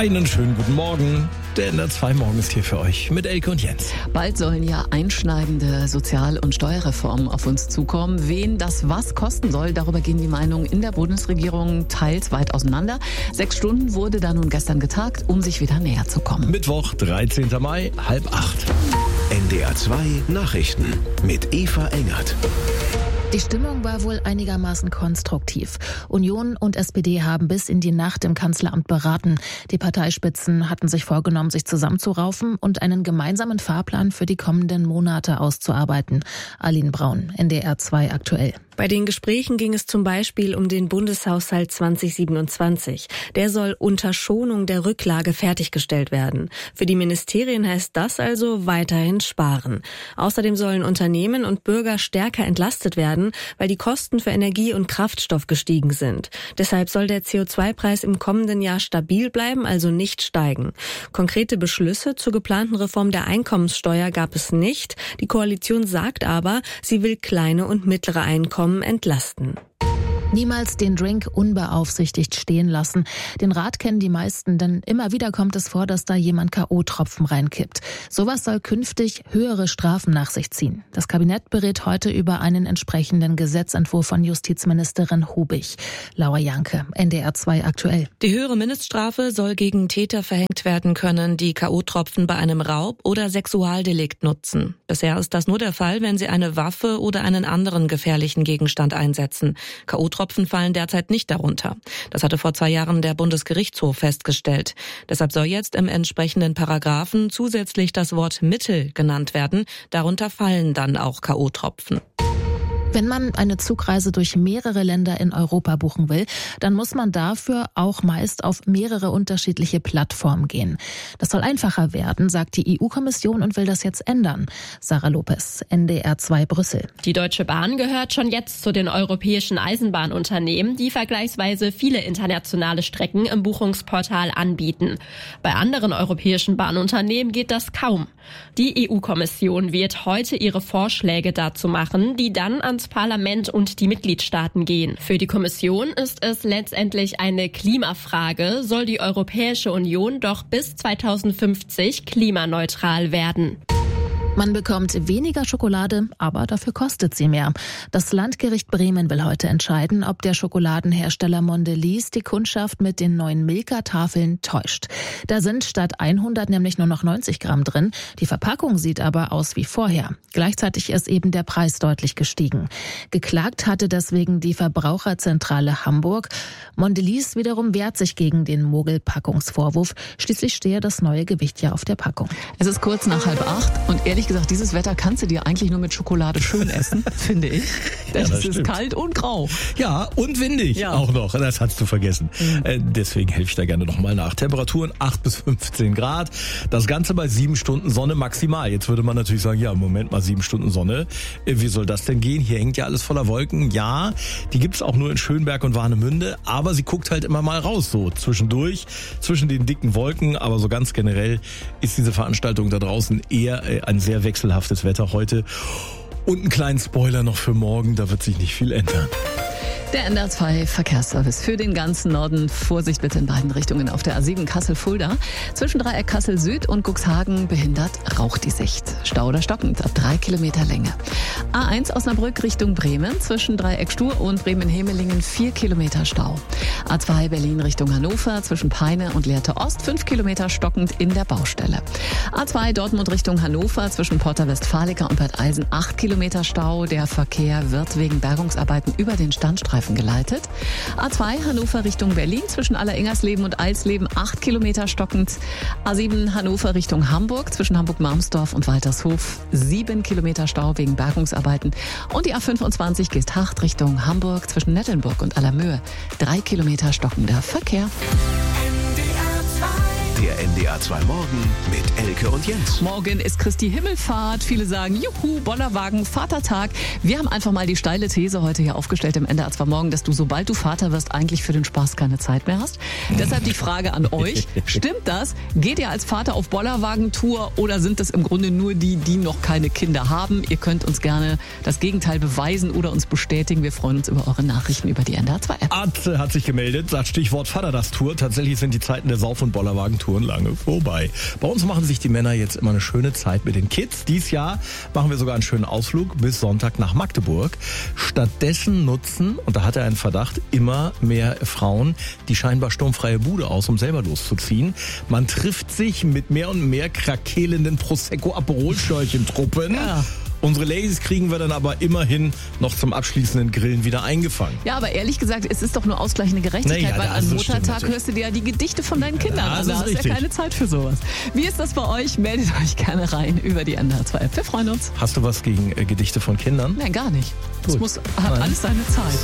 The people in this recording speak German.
Einen schönen guten Morgen. Der NDR 2 Morgen ist hier für euch mit Elke und Jens. Bald sollen ja einschneidende Sozial- und Steuerreformen auf uns zukommen. Wen das was kosten soll, darüber gehen die Meinungen in der Bundesregierung teils weit auseinander. 6 Stunden wurde da nun gestern getagt, um sich wieder näher zu kommen. Mittwoch, 13. Mai, 7:30. NDR 2 Nachrichten mit Eva Engert. Die Stimmung war wohl einigermaßen konstruktiv. Union und SPD haben bis in die Nacht im Kanzleramt beraten. Die Parteispitzen hatten sich vorgenommen, sich zusammenzuraufen und einen gemeinsamen Fahrplan für die kommenden Monate auszuarbeiten. Aline Braun, NDR 2 aktuell. Bei den Gesprächen ging es zum Beispiel um den Bundeshaushalt 2027. Der soll unter Schonung der Rücklage fertiggestellt werden. Für die Ministerien heißt das also weiterhin sparen. Außerdem sollen Unternehmen und Bürger stärker entlastet werden, weil die Kosten für Energie und Kraftstoff gestiegen sind. Deshalb soll der CO2-Preis im kommenden Jahr stabil bleiben, also nicht steigen. Konkrete Beschlüsse zur geplanten Reform der Einkommenssteuer gab es nicht. Die Koalition sagt aber, sie will kleine und mittlere Einkommen entlasten. Niemals den Drink unbeaufsichtigt stehen lassen. Den Rat kennen die meisten, denn immer wieder kommt es vor, dass da jemand K.O.-Tropfen reinkippt. Sowas soll künftig höhere Strafen nach sich ziehen. Das Kabinett berät heute über einen entsprechenden Gesetzentwurf von Justizministerin Hubig. Laura Janke, NDR 2 aktuell. Die höhere Mindeststrafe soll gegen Täter verhängt werden können, die K.O.-Tropfen bei einem Raub oder Sexualdelikt nutzen. Bisher ist das nur der Fall, wenn sie eine Waffe oder einen anderen gefährlichen Gegenstand einsetzen. K.O.-Tropfen fallen derzeit nicht darunter. Das hatte vor 2 Jahren der Bundesgerichtshof festgestellt. Deshalb soll jetzt im entsprechenden Paragraphen zusätzlich das Wort Mittel genannt werden. Darunter fallen dann auch K.O.-Tropfen. Wenn man eine Zugreise durch mehrere Länder in Europa buchen will, dann muss man dafür auch meist auf mehrere unterschiedliche Plattformen gehen. Das soll einfacher werden, sagt die EU-Kommission und will das jetzt ändern. Sarah Lopez, NDR 2 Brüssel. Die Deutsche Bahn gehört schon jetzt zu den europäischen Eisenbahnunternehmen, die vergleichsweise viele internationale Strecken im Buchungsportal anbieten. Bei anderen europäischen Bahnunternehmen geht das kaum. Die EU-Kommission wird heute ihre Vorschläge dazu machen, die dann ans Parlament und die Mitgliedstaaten gehen. Für die Kommission ist es letztendlich eine Klimafrage, soll die Europäische Union doch bis 2050 klimaneutral werden. Man bekommt weniger Schokolade, aber dafür kostet sie mehr. Das Landgericht Bremen will heute entscheiden, ob der Schokoladenhersteller Mondelez die Kundschaft mit den neuen Milka-Tafeln täuscht. Da sind statt 100 nämlich nur noch 90 Gramm drin. Die Verpackung sieht aber aus wie vorher. Gleichzeitig ist eben der Preis deutlich gestiegen. Geklagt hatte deswegen die Verbraucherzentrale Hamburg. Mondelez wiederum wehrt sich gegen den Mogelpackungsvorwurf. Schließlich stehe das neue Gewicht ja auf der Packung. Es ist kurz nach 7:30 und ehrlich gesagt, dieses Wetter kannst du dir eigentlich nur mit Schokolade schön essen, finde ich. Denn es ist kalt und grau. Ja, und windig auch noch. Das hast du vergessen. Deswegen helfe ich da gerne nochmal nach. Temperaturen 8 bis 15 Grad. Das Ganze bei 7 Stunden Sonne maximal. Jetzt würde man natürlich sagen, ja, Moment mal, 7 Stunden Sonne. Wie soll das denn gehen? Hier hängt ja alles voller Wolken. Ja, die gibt's auch nur in Schönberg und Warnemünde. Aber sie guckt halt immer mal raus, so zwischendurch, zwischen den dicken Wolken. Aber so ganz generell ist diese Veranstaltung da draußen eher ein sehr wechselhaftes Wetter heute. Und einen kleinen Spoiler noch für morgen, da wird sich nicht viel ändern. Der NDR 2 Verkehrsservice für den ganzen Norden. Vorsicht bitte in beiden Richtungen auf der A7 Kassel-Fulda. Zwischen Dreieck Kassel Süd und Cuxhagen behindert raucht die Sicht. Stau oder stockend ab 3 Kilometer Länge. A1 Osnabrück Richtung Bremen. Zwischen Dreieck Stur und Bremen-Hemelingen 4 Kilometer Stau. A2 Berlin Richtung Hannover. Zwischen Peine und Lehrte Ost 5 Kilometer stockend in der Baustelle. A2 Dortmund Richtung Hannover. Zwischen Porta Westfalica und Bad Eisen 8 Kilometer Stau. Der Verkehr wird wegen Bergungsarbeiten über den Standstreifen geleitet. A2 Hannover Richtung Berlin zwischen Alleringers-Leben und Eilsleben 8 Kilometer stockend. A7 Hannover Richtung Hamburg zwischen Hamburg-Marmsdorf und Waltershof 7 Kilometer Stau wegen Bergungsarbeiten. Und die A25 Geesthacht Richtung Hamburg zwischen Nettelnburg und Allermöhe 3 Kilometer stockender Verkehr. Der NDR 2 Morgen mit Elke und Jens. Morgen ist Christi Himmelfahrt. Viele sagen, juhu, Bollerwagen, Vatertag. Wir haben einfach mal die steile These heute hier aufgestellt im NDR 2 Morgen, dass du, sobald du Vater wirst, eigentlich für den Spaß keine Zeit mehr hast. Deshalb die Frage an euch. Stimmt das? Geht ihr als Vater auf Bollerwagentour oder sind das im Grunde nur die, die noch keine Kinder haben? Ihr könnt uns gerne das Gegenteil beweisen oder uns bestätigen. Wir freuen uns über eure Nachrichten über die NDR 2 App. Atze hat sich gemeldet, sagt Stichwort Vatertagstour. Tatsächlich sind die Zeiten der Sauf- und Bollerwagentouren lange vorbei. Bei uns machen sich die Männer jetzt immer eine schöne Zeit mit den Kids. Dies Jahr machen wir sogar einen schönen Ausflug bis Sonntag nach Magdeburg. Stattdessen nutzen, und da hat er einen Verdacht, immer mehr Frauen die scheinbar sturmfreie Bude aus, um selber loszuziehen. Man trifft sich mit mehr und mehr krakelenden Prosecco-Aperol-Schörchen-Truppen. Ja. Unsere Ladies kriegen wir dann aber immerhin noch zum abschließenden Grillen wieder eingefangen. Ja, aber ehrlich gesagt, es ist doch nur ausgleichende Gerechtigkeit, Naja, weil das an stimmt Muttertag natürlich. hörst du dir ja die Gedichte von deinen Kindern an. Das Da ist hast du ja richtig. keine Zeit für sowas. Wie ist das bei euch? Meldet euch gerne rein über die NDR 2 App. Wir freuen uns. Hast du was gegen Gedichte von Kindern? Nein, gar nicht. Das Gut. hat Nein. alles seine Zeit.